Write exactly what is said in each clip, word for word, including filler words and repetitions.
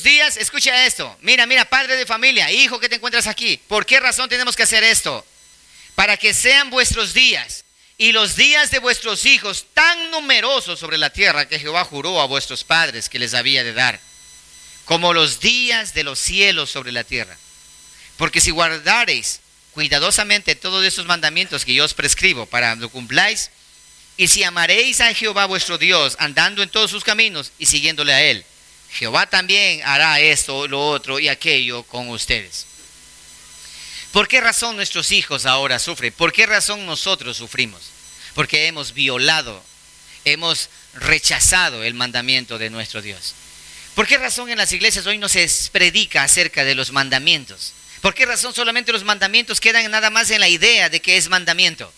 días, escucha esto. Mira, mira, padre de familia, hijo que te encuentras aquí. ¿Por qué razón tenemos que hacer esto? Para que sean vuestros días y los días de vuestros hijos tan numerosos sobre la tierra que Jehová juró a vuestros padres que les había de dar, como los días de los cielos sobre la tierra. Porque si guardareis cuidadosamente todos esos mandamientos que yo os prescribo para que lo cumpláis, y si amaréis a Jehová vuestro Dios, andando en todos sus caminos y siguiéndole a él, Jehová también hará esto, lo otro y aquello con ustedes. ¿Por qué razón nuestros hijos ahora sufren? ¿Por qué razón nosotros sufrimos? Porque hemos violado, hemos rechazado el mandamiento de nuestro Dios. ¿Por qué razón en las iglesias hoy no se predica acerca de los mandamientos? ¿Por qué razón solamente los mandamientos quedan nada más en la idea de que es mandamiento?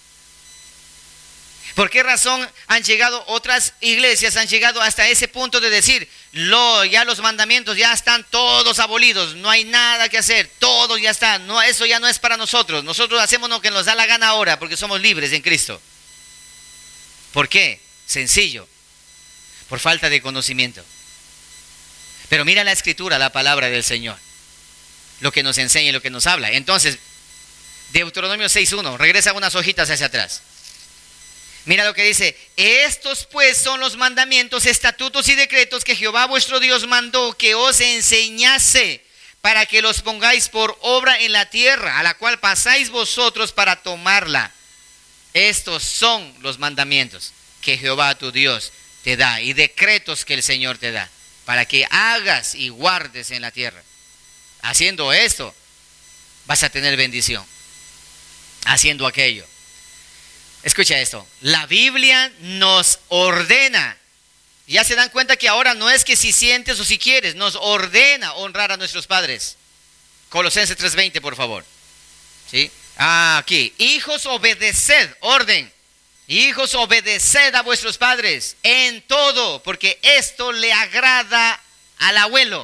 ¿Por qué razón han llegado otras iglesias, han llegado hasta ese punto de decir, lo, ya los mandamientos ya están todos abolidos, no hay nada que hacer, todo ya está, no, eso ya no es para nosotros, nosotros hacemos lo que nos da la gana ahora porque somos libres en Cristo? ¿Por qué? Sencillo, por falta de conocimiento. Pero mira la escritura, la palabra del Señor, lo que nos enseña y lo que nos habla. Entonces, Deuteronomio seis uno, regresa unas hojitas hacia atrás. Mira lo que dice: estos pues son los mandamientos, estatutos y decretos que Jehová vuestro Dios mandó que os enseñase, para que los pongáis por obra en la tierra, a la cual pasáis vosotros para tomarla. Estos son los mandamientos que Jehová tu Dios te da, y decretos que el Señor te da, para que hagas y guardes en la tierra. Haciendo esto, vas a tener bendición. Haciendo aquello. Escucha esto, la Biblia nos ordena. Ya se dan cuenta que ahora no es que si sientes o si quieres, nos ordena honrar a nuestros padres. Colosenses tres veinte, por favor. ¿Sí? Ah, aquí, hijos, obedeced, orden. Hijos, obedeced a vuestros padres en todo, porque esto le agrada al abuelo.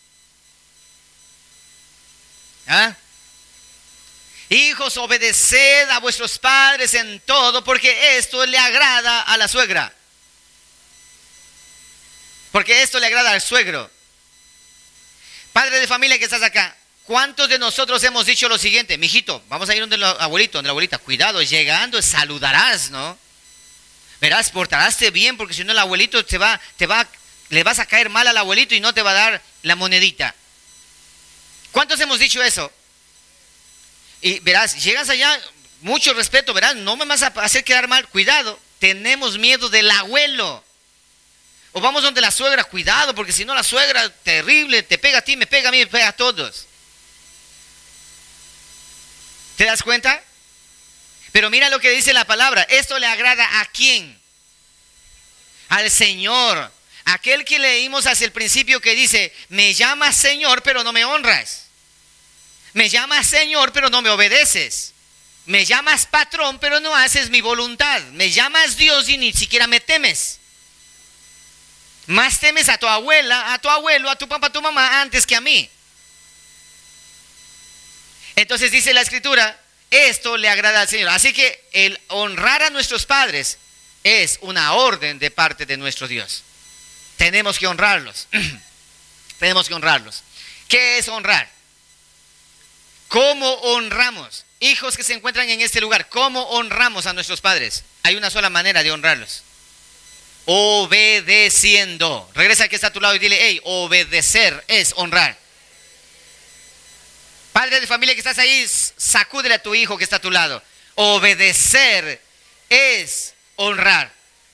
¿Ah? Hijos, obedeced a vuestros padres en todo, porque esto le agrada a la suegra. Porque esto le agrada al suegro. Padre de familia que estás acá, ¿cuántos de nosotros hemos dicho lo siguiente? Mijito, vamos a ir donde el abuelito, donde la abuelita. Cuidado, llegando saludarás, ¿no? Verás, portaraste bien, porque si no el abuelito te va, te va, le vas a caer mal al abuelito y no te va a dar la monedita. ¿Cuántos hemos dicho eso? Y verás, llegas allá, mucho respeto, verás, no me vas a hacer quedar mal, cuidado, tenemos miedo del abuelo. O vamos donde la suegra, cuidado, porque si no la suegra, terrible, te pega a ti, me pega a mí, me pega a todos. ¿Te das cuenta? Pero mira lo que dice la palabra, esto le agrada ¿a quién? Al Señor, aquel que leímos hacia el principio que dice, me llamas Señor, pero no me honras. Me llamas Señor, pero no me obedeces. Me llamas patrón, pero no haces mi voluntad. Me llamas Dios y ni siquiera me temes. Más temes a tu abuela, a tu abuelo, a tu papá, a tu mamá, antes que a mí. Entonces dice la Escritura, esto le agrada al Señor. Así que el honrar a nuestros padres es una orden de parte de nuestro Dios. Tenemos que honrarlos. Tenemos que honrarlos. ¿Qué es honrar? ¿Cómo honramos? Hijos que se encuentran en este lugar, ¿cómo honramos a nuestros padres? Hay una sola manera de honrarlos. Obedeciendo. Regresa al que está a tu lado y dile, hey, obedecer es honrar. Padre de familia que estás ahí, sacúdele a tu hijo que está a tu lado. Obedecer es honrar.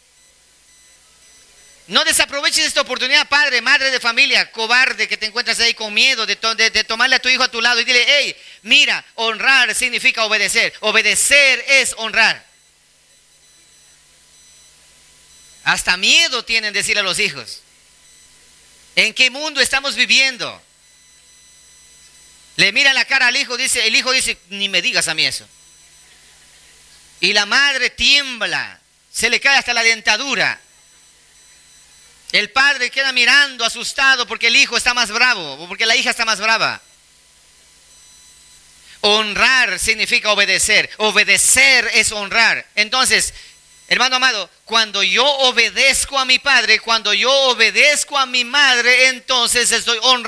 No desaproveches esta oportunidad, padre, madre de familia, cobarde que te encuentras ahí con miedo de, to de, de tomarle a tu hijo a tu lado y dile, hey, mira, honrar significa obedecer. Obedecer es honrar. Hasta miedo tienen decirle a los hijos. ¿En qué mundo estamos viviendo? Le mira la cara al hijo, dice, el hijo dice, ni me digas a mí eso. Y la madre tiembla, se le cae hasta la dentadura. El padre queda mirando asustado porque el hijo está más bravo o porque la hija está más brava. Honrar significa obedecer. Obedecer es honrar. Entonces, hermano amado, cuando yo obedezco a mi padre, cuando yo obedezco a mi madre, entonces estoy honrando.